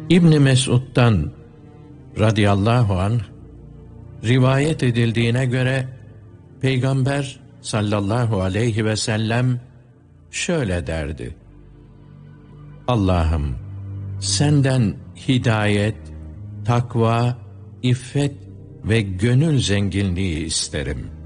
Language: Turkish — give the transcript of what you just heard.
İbn Mesud'dan radıyallahu anh rivayet edildiğine göre Peygamber sallallahu aleyhi ve sellem şöyle derdi: Allah'ım, senden hidayet, takva, iffet ve gönül zenginliği isterim.